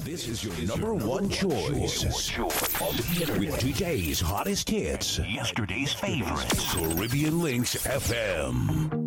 This is your number one choice. On the internet with today's hottest hits. Yesterday's favorites. Caribbean Links FM.